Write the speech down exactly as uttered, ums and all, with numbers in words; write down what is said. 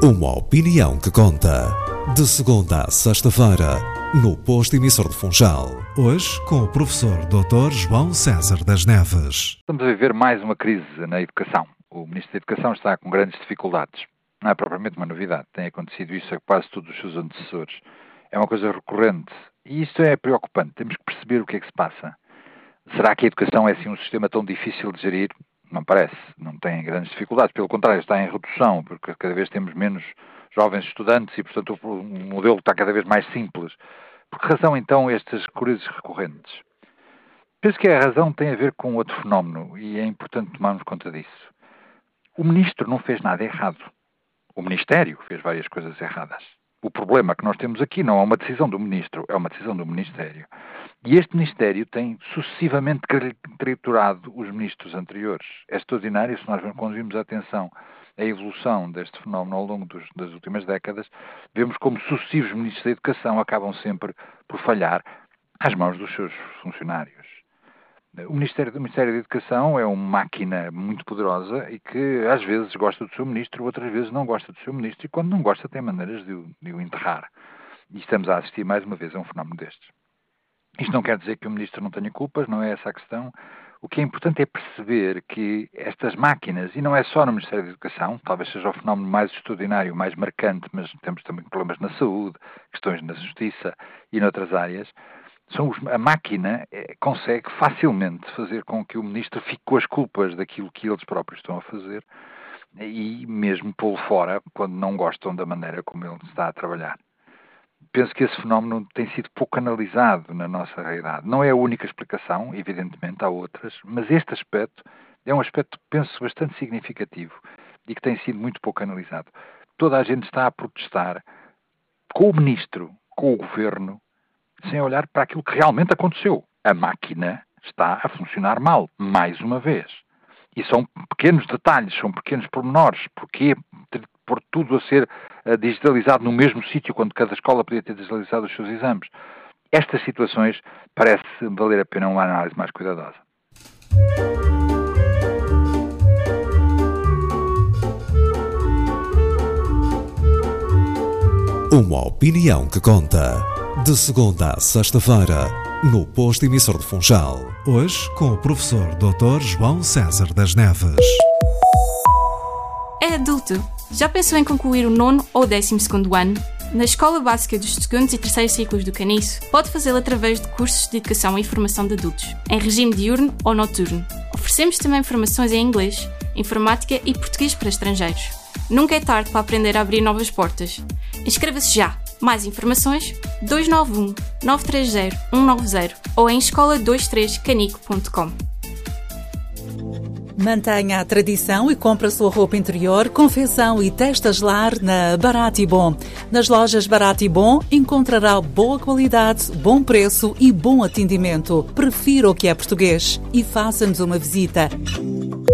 Uma opinião que conta. De segunda a sexta-feira, no Posto Emissor de Funchal. Hoje, com o professor doutor João César das Neves. Estamos a viver mais uma crise na educação. O Ministro da Educação está com grandes dificuldades. Não é propriamente uma novidade. Tem acontecido isso a quase todos os seus antecessores. É uma coisa recorrente. E isto é preocupante. Temos que perceber o que é que se passa. Será que a educação é assim um sistema tão difícil de gerir? Não parece. Não tem grandes dificuldades. Pelo contrário, está em redução, porque cada vez temos menos jovens estudantes e, portanto, o modelo está cada vez mais simples. Por que razão, então, estas crises recorrentes? Penso que a razão tem a ver com outro fenómeno e é importante tomarmos conta disso. O Ministro não fez nada errado. O Ministério fez várias coisas erradas. O problema que nós temos aqui não é uma decisão do Ministro, é uma decisão do Ministério. E este Ministério tem sucessivamente triturado os ministros anteriores. É extraordinário, se nós conduzirmos a atenção à evolução deste fenómeno ao longo dos, das últimas décadas, vemos como sucessivos ministros da Educação acabam sempre por falhar às mãos dos seus funcionários. O Ministério, o Ministério da Educação é uma máquina muito poderosa e que às vezes gosta do seu ministro, outras vezes não gosta do seu ministro e quando não gosta tem maneiras de o, de o enterrar. E estamos a assistir mais uma vez a um fenómeno destes. Isto não quer dizer que o ministro não tenha culpas, não é essa a questão. O que é importante é perceber que estas máquinas, e não é só no Ministério da Educação, talvez seja o fenómeno mais extraordinário, mais marcante, mas temos também problemas na saúde, questões na justiça e noutras áreas, são os, a máquina é, consegue facilmente fazer com que o ministro fique com as culpas daquilo que eles próprios estão a fazer e mesmo pô-lo fora quando não gostam da maneira como ele está a trabalhar. Penso que esse fenómeno tem sido pouco analisado na nossa realidade. Não é a única explicação, evidentemente há outras, mas este aspecto é um aspecto, penso, bastante significativo e que tem sido muito pouco analisado. Toda a gente está a protestar com o ministro, com o governo, sem olhar para aquilo que realmente aconteceu. A máquina está a funcionar mal, mais uma vez. E são pequenos detalhes, são pequenos pormenores. Porquê por tudo a ser uh, digitalizado no mesmo sítio, quando cada escola podia ter digitalizado os seus exames? Estas situações parece valer a pena uma análise mais cuidadosa. Uma opinião que conta. De segunda a sexta-feira, no Posto Emissor de Funchal. Hoje, com o professor doutor João César das Neves. É adulto. Já pensou em concluir o nono ou décimo segundo ano? Na Escola Básica dos segundos e terceiros ciclos do Caniço, pode fazê-lo através de cursos de educação e formação de adultos, em regime diurno ou noturno. Oferecemos também formações em inglês, informática e português para estrangeiros. Nunca é tarde para aprender a abrir novas portas. Inscreva-se já! Mais informações dois nove um, nove três zero, um nove zero ou em escola vinte e três canico ponto com. Mantenha a tradição e compre a sua roupa interior, confecção e testas lar na Barato e Bom. Nas lojas Barato e Bom encontrará boa qualidade, bom preço e bom atendimento. Prefira o que é português e faça-nos uma visita.